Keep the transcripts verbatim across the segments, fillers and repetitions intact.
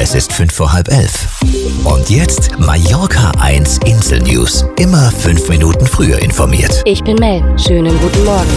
Es ist fünf vor halb elf. Und jetzt Mallorca eins Insel News. Immer fünf Minuten früher informiert. Ich bin Mel. Schönen guten Morgen.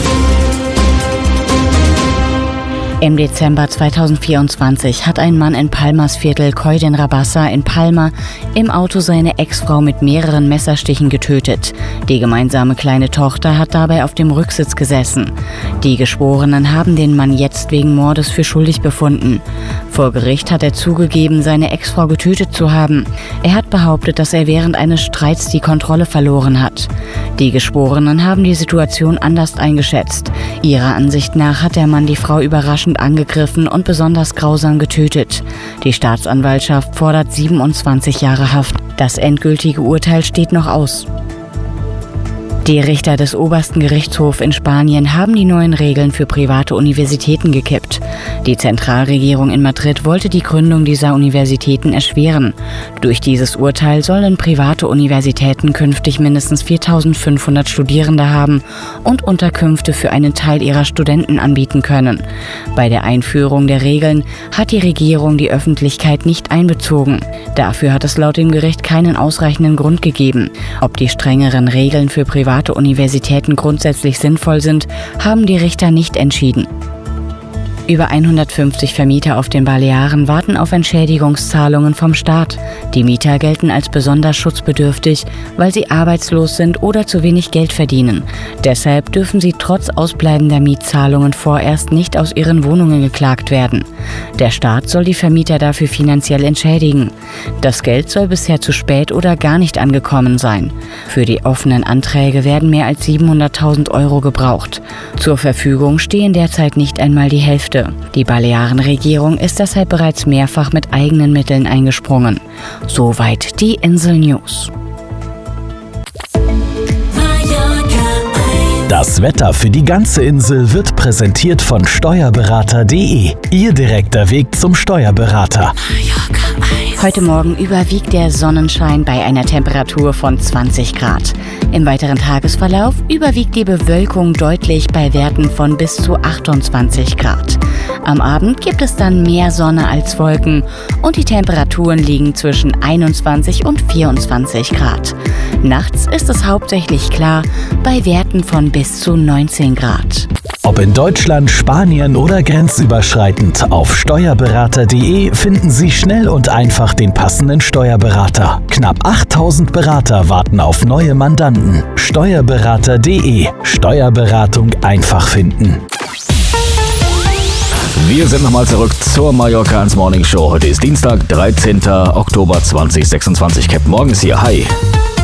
Im Dezember zweitausendvierundzwanzig hat ein Mann in Palmas Viertel Coll de Rabassa in Palma im Auto seine Ex-Frau mit mehreren Messerstichen getötet. Die gemeinsame kleine Tochter hat dabei auf dem Rücksitz gesessen. Die Geschworenen haben den Mann jetzt wegen Mordes für schuldig befunden. Vor Gericht hat er zugegeben, seine Ex-Frau getötet zu haben. Er hat behauptet, dass er während eines Streits die Kontrolle verloren hat. Die Geschworenen haben die Situation anders eingeschätzt. Ihrer Ansicht nach hat der Mann die Frau überraschend angegriffen und besonders grausam getötet. Die Staatsanwaltschaft fordert siebenundzwanzig Jahre Haft. Das endgültige Urteil steht noch aus. Die Richter des obersten Gerichtshofs in Spanien haben die neuen Regeln für private Universitäten gekippt. Die Zentralregierung in Madrid wollte die Gründung dieser Universitäten erschweren. Durch dieses Urteil sollen private Universitäten künftig mindestens viertausendfünfhundert Studierende haben und Unterkünfte für einen Teil ihrer Studenten anbieten können. Bei der Einführung der Regeln hat die Regierung die Öffentlichkeit nicht einbezogen. Dafür hat es laut dem Gericht keinen ausreichenden Grund gegeben. Ob die strengeren Regeln für private Universitäten grundsätzlich sinnvoll sind, haben die Richter nicht entschieden. Über hundertfünfzig Vermieter auf den Balearen warten auf Entschädigungszahlungen vom Staat. Die Mieter gelten als besonders schutzbedürftig, weil sie arbeitslos sind oder zu wenig Geld verdienen. Deshalb dürfen sie trotz ausbleibender Mietzahlungen vorerst nicht aus ihren Wohnungen geklagt werden. Der Staat soll die Vermieter dafür finanziell entschädigen. Das Geld soll bisher zu spät oder gar nicht angekommen sein. Für die offenen Anträge werden mehr als siebenhunderttausend Euro gebraucht. Zur Verfügung stehen derzeit nicht einmal die Hälfte. Die Balearenregierung ist deshalb bereits mehrfach mit eigenen Mitteln eingesprungen. Soweit die Insel News. Das Wetter für die ganze Insel wird präsentiert von Steuerberater punkt de. Ihr direkter Weg zum Steuerberater. Heute Morgen überwiegt der Sonnenschein bei einer Temperatur von zwanzig Grad. Im weiteren Tagesverlauf überwiegt die Bewölkung deutlich bei Werten von bis zu achtundzwanzig Grad. Am Abend gibt es dann mehr Sonne als Wolken und die Temperaturen liegen zwischen einundzwanzig und vierundzwanzig Grad. Nachts ist es hauptsächlich klar bei Werten von bis zu neunzehn Grad. Ob in Deutschland, Spanien oder grenzüberschreitend, auf Steuerberater punkt de finden Sie schnell und einfach den passenden Steuerberater. Knapp achttausend Berater warten auf neue Mandanten. Steuerberater punkt de. Steuerberatung einfach finden. Wir sind nochmal zurück zur Mallorca eins Morning Show. Heute ist Dienstag, dreizehnter Oktober zweitausendsechsundzwanzig. Captain Morgan ist hier. Hi.